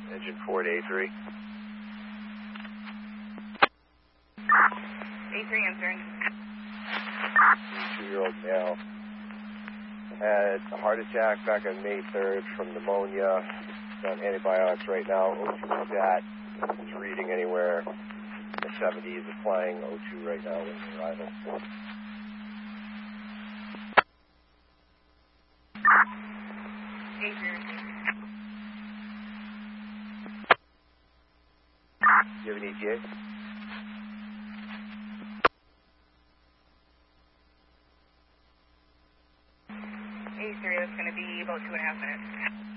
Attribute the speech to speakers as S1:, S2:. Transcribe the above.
S1: Engine 4 to A3.
S2: A3 answering.
S1: 2-year-old male. Had a heart attack back on May 3rd from pneumonia. He's on antibiotics right now. O2 stat is reading anywhere in the 70s. Applying O2 right now with arrival. Do you have an ETA?
S2: A3 is going to be about 2.5 minutes.